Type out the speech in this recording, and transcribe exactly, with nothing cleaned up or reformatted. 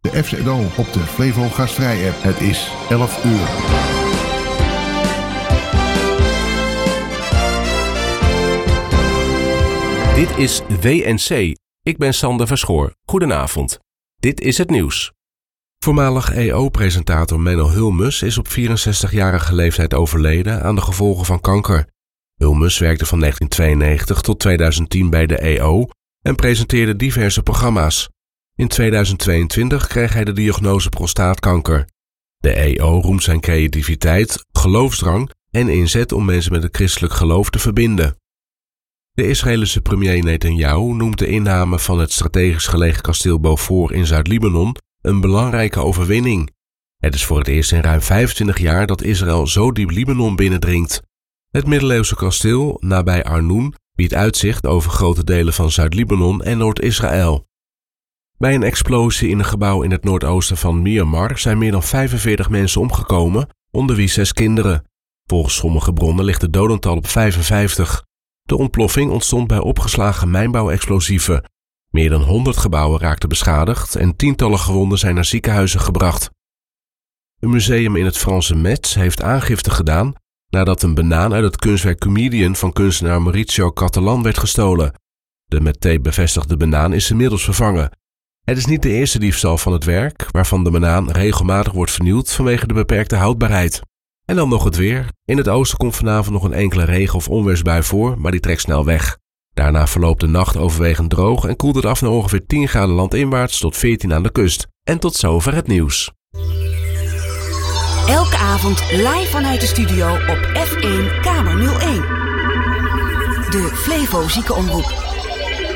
De F Z O op de Flevo Gastvrij app. Het is elf uur. Dit is W N C. Ik ben Sander Verschoor. Goedenavond. Dit is het nieuws. Voormalig E O-presentator Menno Hulmes is op vierenzestigjarige leeftijd overleden aan de gevolgen van kanker. Hulmes werkte van negentien tweeënnegentig tot tweeduizend tien bij de E O en presenteerde diverse programma's. In tweeduizend tweeëntwintig kreeg hij de diagnose prostaatkanker. De E O roemt zijn creativiteit, geloofsdrang en inzet om mensen met het christelijk geloof te verbinden. De Israëlische premier Netanyahu noemt de inname van het strategisch gelegen kasteel Beaufort in Zuid-Libanon een belangrijke overwinning. Het is voor het eerst in ruim vijfentwintig jaar dat Israël zo diep Libanon binnendringt. Het middeleeuwse kasteel, nabij Arnoen, biedt uitzicht over grote delen van Zuid-Libanon en Noord-Israël. Bij een explosie in een gebouw in het noordoosten van Myanmar zijn meer dan vijfenveertig mensen omgekomen, onder wie zes kinderen. Volgens sommige bronnen ligt het dodental op vijfenvijftig. De ontploffing ontstond bij opgeslagen mijnbouwexplosieven. Meer dan honderd gebouwen raakten beschadigd en tientallen gewonden zijn naar ziekenhuizen gebracht. Een museum in het Franse Metz heeft aangifte gedaan nadat een banaan uit het kunstwerk Comedian van kunstenaar Mauricio Catalan werd gestolen. De met tape bevestigde banaan is inmiddels vervangen. Het is niet de eerste diefstal van het werk, waarvan de banaan regelmatig wordt vernieuwd vanwege de beperkte houdbaarheid. En dan nog het weer. In het oosten komt vanavond nog een enkele regen- of onweersbui voor, maar die trekt snel weg. Daarna verloopt de nacht overwegend droog en koelt het af naar ongeveer tien graden landinwaarts tot veertien aan de kust. En tot zover het nieuws. Elke avond live vanuit de studio op F één Kamer nul één. De Flevo Ziekenomroep.